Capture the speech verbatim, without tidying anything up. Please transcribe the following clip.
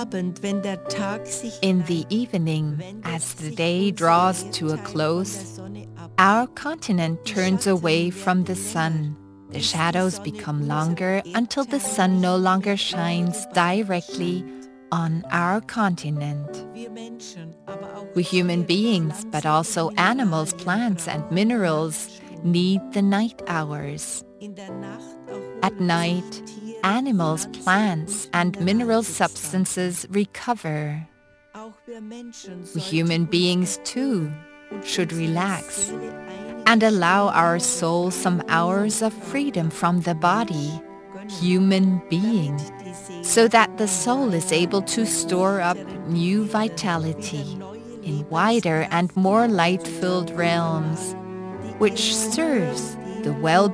In the evening, as the day draws to a close, our continent turns away from the sun. The shadows become longer until the sun no longer shines directly on our continent. We human beings, but also animals, plants, and minerals, need the night hours. At night, animals, plants, and mineral substances recover. We human beings, too, should relax and allow our soul some hours of freedom from the body, human being, so that the soul is able to store up new vitality in wider and more light-filled realms, which serves the well-being